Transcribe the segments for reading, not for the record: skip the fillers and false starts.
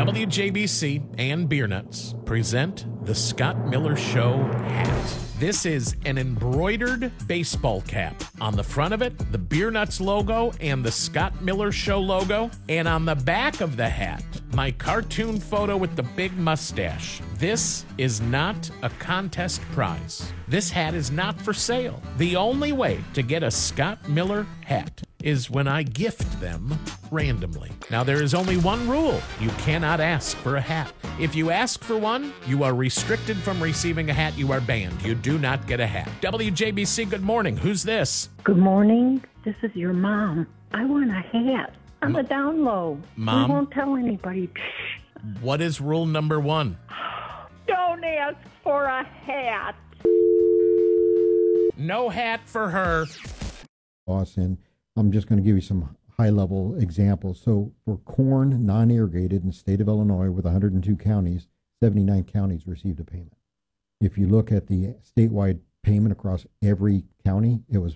WJBC and Beer Nuts present the Scott Miller Show hat. This is an embroidered baseball cap. On the front of it, the Beer Nuts logo and the Scott Miller Show logo. And on the back of the hat, my cartoon photo with the big mustache. This is not a contest prize. This hat is not for sale. The only way to get a Scott Miller hat is when I gift them randomly. Now, there is only one rule. You cannot ask for a hat. If you ask for one, you are restricted from receiving a hat. You are banned. You do not get a hat. WJBC, good morning. Who's this? Good morning. This is your mom. I want a hat. I'm a down low. Mom? We won't tell anybody. What is rule number one? Don't ask for a hat. No hat for her. And I'm just going to give you some high-level examples. So for corn, non-irrigated in the state of Illinois with 102 counties, 79 counties received a payment. If you look at the statewide payment across every county, it was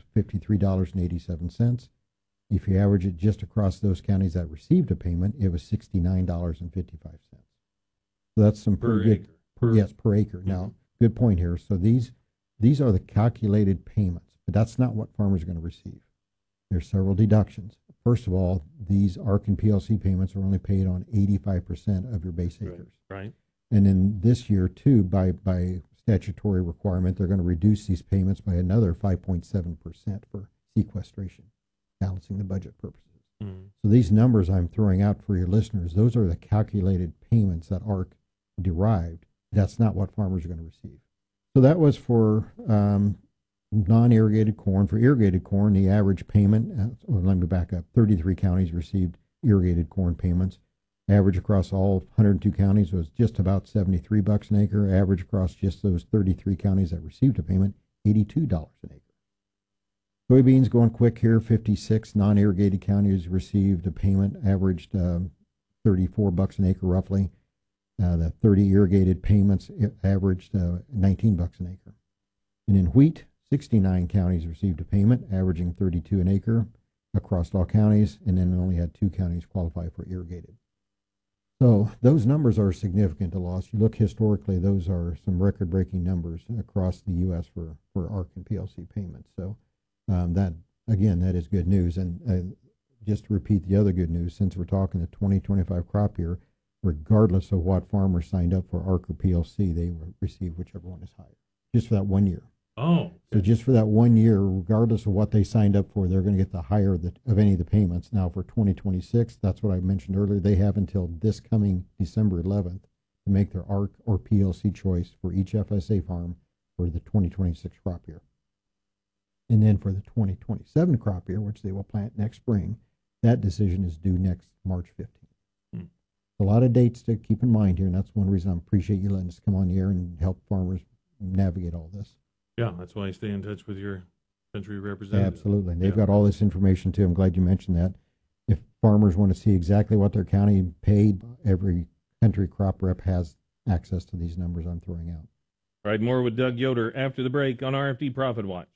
$53.87. If you average it just across those counties that received a payment, it was $69.55. So that's some pretty good. Yes, per acre. Now, good point here. So these are the calculated payments, but that's not what farmers are going to receive. There's several deductions. First of all, these ARC and PLC payments are only paid on 85% of your base acres. Right. And then this year, too, by statutory requirement, they're going to reduce these payments by another 5.7% for sequestration, balancing the budget purposes. So these numbers I'm throwing out for your listeners, those are the calculated payments that ARC derived. That's not what farmers are going to receive. So that was for non-irrigated corn. For irrigated corn, the average payment, let me back up, 33 counties received irrigated corn payments. Average across all 102 counties was just about $73 an acre. Average across just those 33 counties that received a payment, $82 an acre. Soybeans, going quick here, 56 non-irrigated counties received a payment, averaged $34 an acre roughly. The 30 irrigated payments averaged $19 an acre. And in wheat, 69 counties received a payment, averaging $32 an acre across all counties, and then only had 2 counties qualify for irrigated. So those numbers are significant to loss. You look historically, those are some record-breaking numbers across the U.S. for ARC and PLC payments. So that is good news. And just to repeat the other good news, since we're talking the 2025 crop year, regardless of what farmers signed up for ARC or PLC, they will receive whichever one is higher, just for that 1 year. Oh. So just for that 1 year, regardless of what they signed up for, they're going to get the higher of any of the payments. Now for 2026, that's what I mentioned earlier, they have until this coming December 11th to make their ARC or PLC choice for each FSA farm for the 2026 crop year. And then for the 2027 crop year, which they will plant next spring, that decision is due next March 15th. A lot of dates to keep in mind here, and that's one reason I appreciate you letting us come on the air and help farmers navigate all this. Yeah, that's why I stay in touch with your country representative. Absolutely. And they've got all this information, too. I'm glad you mentioned that. If farmers want to see exactly what their county paid, every country crop rep has access to these numbers I'm throwing out. All right, more with Doug Yoder after the break on RFD Profit Watch.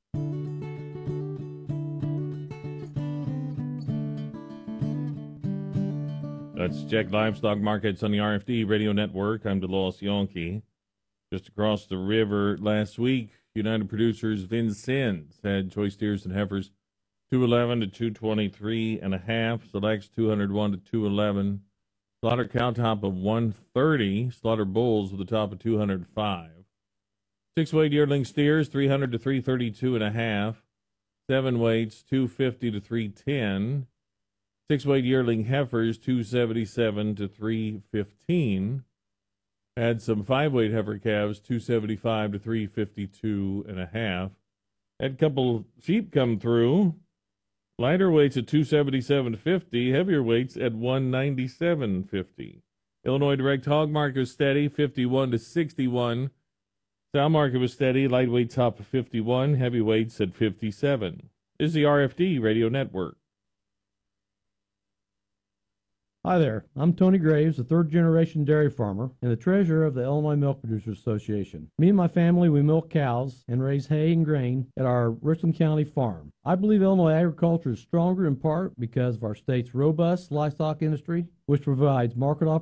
Let's check livestock markets on the RFD Radio Network. I'm DeLoss Yonke. Just across the river last week, United Producers Vincennes had choice steers and heifers 211 to 223 and a half, selects 201 to 211, slaughter cow top of 130, slaughter bulls with a top of 205. 6-weight yearling steers 300 to 332 and a half, 7 weights 250 to 310. 6-weight yearling heifers, 277 to 315. Had some 5-weight heifer calves, 275 to 352 and a half. Had a couple sheep come through. Lighter weights at 277.50, heavier weights at 197.50. Illinois direct hog market was steady, 51 to 61. Sow market was steady, lightweight top of 51, heavyweights at 57. This is the RFD Radio Network. Hi there, I'm Tony Graves, a third-generation dairy farmer and the treasurer of the Illinois Milk Producers Association. Me and my family, we milk cows and raise hay and grain at our Richland County farm. I believe Illinois agriculture is stronger in part because of our state's robust livestock industry, which provides market opportunities